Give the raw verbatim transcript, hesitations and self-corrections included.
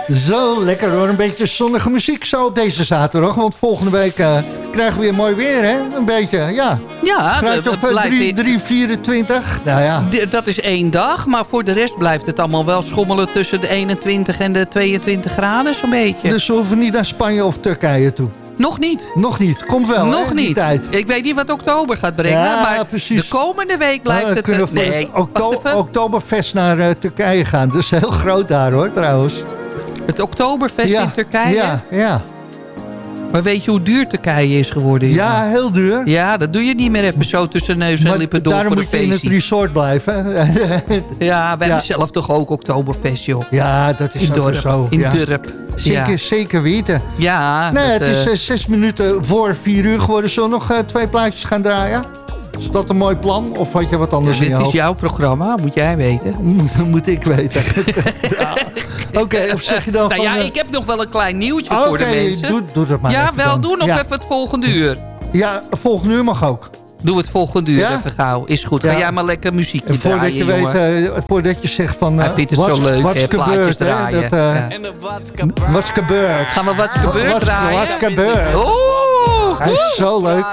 Zo, lekker hoor. Een beetje zonnige muziek zo op deze zaterdag. Want volgende week uh, krijgen we weer mooi weer, hè? Een beetje, ja. Ja, het of uh, drie vierentwintig. Nou ja. D- dat is één dag, maar voor de rest blijft het allemaal wel schommelen tussen de eenentwintig en de tweeëntwintig graden, zo'n beetje. Dus we hoeven niet naar Spanje of Turkije toe. Nog niet. Nog niet. Komt wel, Nog hè, niet. Tijd. Ik weet niet wat oktober gaat brengen, ja, maar precies. de komende week blijft oh, het... kunnen we voor nee, het okto- Oktoberfest naar uh, Turkije gaan. Dat is heel groot daar, hoor, trouwens. Het Oktoberfest ja, in Turkije? Ja, ja. Maar weet je hoe duur Turkije is geworden? Ja, heel duur. Ja, dat doe je niet meer even zo tussen neus en maar lippen door voor de feestie. daarom moet je in het resort blijven. Ja, wij ja. hebben zelf toch ook Oktoberfest, joh. Ja, dat is in ook dorp, zo. In ja. Durp. Zeker, ja. zeker weten. Ja. Nee, dat, het is uh, zes minuten voor vier uur geworden. Zullen we nog uh, twee plaatjes gaan draaien? Is dat een mooi plan? Of had je wat anders ja, in je dit hoofd? is jouw programma, moet jij weten. Dat moet ik weten. ja. Oké, okay, of zeg je dan nou van... ja, uh... ik heb nog wel een klein nieuwtje okay, voor de mensen. Doe, doe dat maar Ja, even wel, dan. doe nog ja. even het volgende uur. Ja, volgende uur mag ook. Doe het volgende uur ja? even gauw. Is goed. Ga ja. jij maar lekker muziekje en voordat draaien, je jongen. Weet, uh, voordat je zegt van... Uh, Hij vindt het zo leuk, hè, plaatjes draaien. Dat, uh, ja. What's gebeurd? Gaan we What's gebeurd what's, draaien? What's gebeurd? Oeh! Hij is zo leuk.